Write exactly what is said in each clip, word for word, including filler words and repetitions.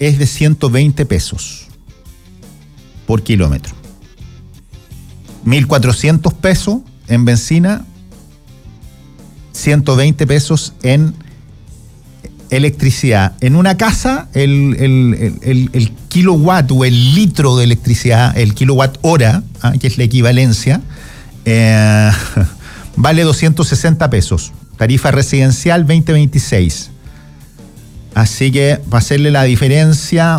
es de ciento veinte pesos por kilómetro. mil cuatrocientos pesos en benzina, ciento veinte pesos en electricidad. En una casa, el, el, el, el kilowatt o el litro de electricidad, el kilowatt hora, ¿ah? que es la equivalencia, eh, vale doscientos sesenta pesos. Tarifa residencial veinte veintiséis. Así que para hacerle la diferencia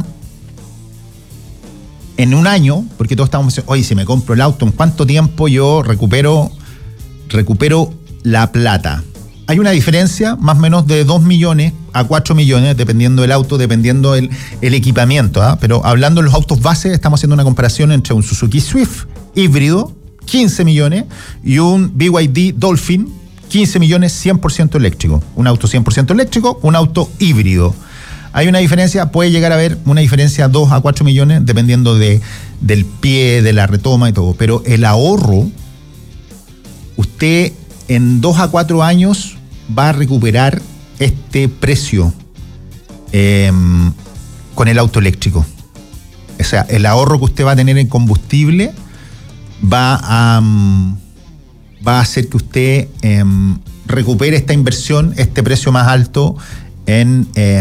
en un año, porque todos estamos diciendo, oye, si me compro el auto, ¿en cuánto tiempo yo recupero, recupero la plata? Hay una diferencia más o menos de dos millones a cuatro millones, dependiendo del auto, dependiendo el, el equipamiento, ¿eh? Pero hablando de los autos base, estamos haciendo una comparación entre un Suzuki Swift híbrido, quince millones, y un B Y D Dolphin, quince millones, cien por ciento eléctrico. Un auto cien por ciento eléctrico, un auto híbrido. Hay una diferencia, puede llegar a haber una diferencia de dos a cuatro millones, dependiendo de, del pie, de la retoma y todo. Pero el ahorro, usted en dos a cuatro años va a recuperar este precio eh, con el auto eléctrico. O sea, el ahorro que usted va a tener en combustible va a, um, va a hacer que usted eh, recupere esta inversión, este precio más alto en, eh,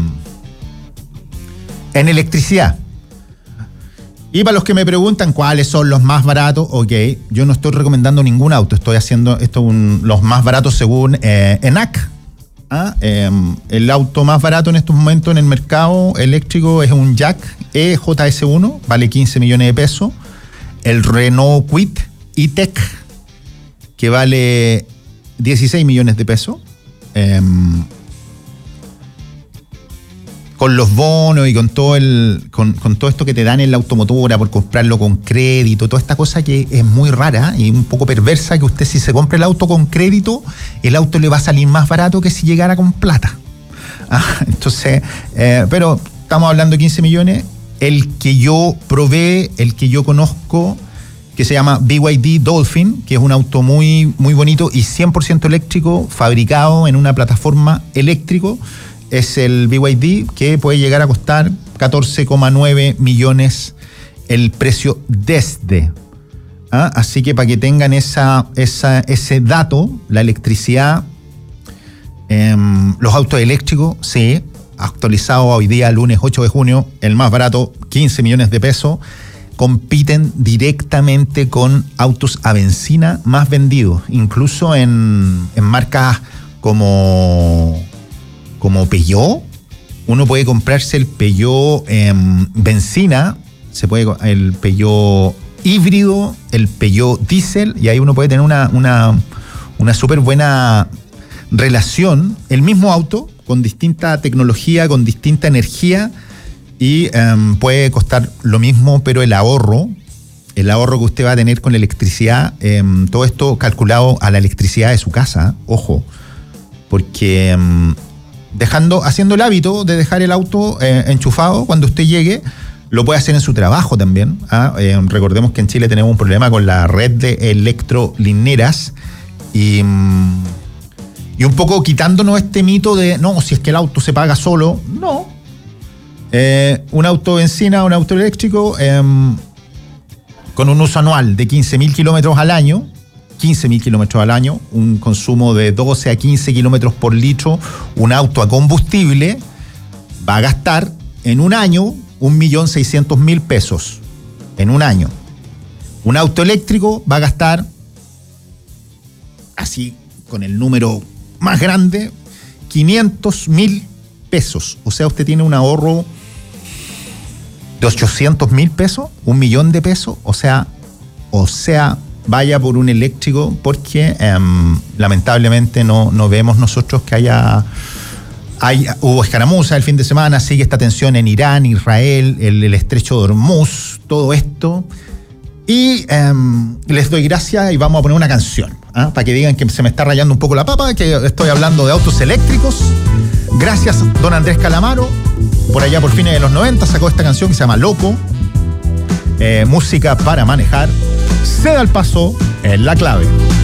en electricidad. Y para los que me preguntan cuáles son los más baratos, ok, yo no estoy recomendando ningún auto, estoy haciendo esto un, los más baratos según eh, ENAC. ¿Ah? Eh, el auto más barato en estos momentos en el mercado eléctrico es un Jack E J S uno, vale quince millones de pesos. El Renault Kwid E-Tech, que vale dieciséis millones de pesos. Eh, con los bonos y con todo el con, con todo esto que te dan en la automotora por comprarlo con crédito, toda esta cosa que es muy rara y un poco perversa, que usted si se compra el auto con crédito, el auto le va a salir más barato que si llegara con plata. Ah, entonces, eh, pero estamos hablando de quince millones. El que yo probé, el que yo conozco, que se llama B Y D Dolphin, que es un auto muy, muy bonito y cien por ciento eléctrico, fabricado en una plataforma eléctrico, es el B Y D, que puede llegar a costar catorce coma nueve millones el precio desde. ¿Ah? Así que para que tengan esa, esa, ese dato, la electricidad, eh, los autos eléctricos, sí, actualizado hoy día, lunes ocho de junio, el más barato, quince millones de pesos, compiten directamente con autos a benzina más vendidos, incluso en, en marcas como... como Peugeot. Uno puede comprarse el Peugeot eh, benzina, se puede el Peugeot híbrido, el Peugeot diésel, y ahí uno puede tener una, una, una súper buena relación, el mismo auto, con distinta tecnología, con distinta energía, y eh, puede costar lo mismo, pero el ahorro, el ahorro que usted va a tener con la electricidad, eh, todo esto calculado a la electricidad de su casa, ojo, porque... Eh, dejando, haciendo el hábito de dejar el auto eh, enchufado cuando usted llegue, lo puede hacer en su trabajo también. ¿ah? Eh, recordemos que en Chile tenemos un problema con la red de electrolineras y, y un poco quitándonos este mito de, no, si es que el auto se paga solo, no. Eh, un auto benzina, un auto eléctrico, eh, con un uso anual de quince mil kilómetros al año, quince mil kilómetros al año, un consumo de doce a quince kilómetros por litro, un auto a combustible va a gastar en un año un millón seiscientos mil pesos. En un año. Un auto eléctrico va a gastar, así con el número más grande, quinientos mil pesos. O sea, usted tiene un ahorro de ochocientos mil pesos, un millón de pesos. O sea, o sea, vaya por un eléctrico, porque eh, lamentablemente no, no vemos nosotros que haya, hay, hubo escaramuza el fin de semana, sigue esta tensión en Irán, Israel, el, el estrecho de Hormuz, todo esto. Y eh, les doy gracias y vamos a poner una canción, ¿eh? Para que digan que se me está rayando un poco la papa, que estoy hablando de autos eléctricos. Gracias, don Andrés Calamaro. Por allá por fines de los noventa sacó esta canción que se llama Loco. Eh, música para manejar. Ceda el paso en la clave.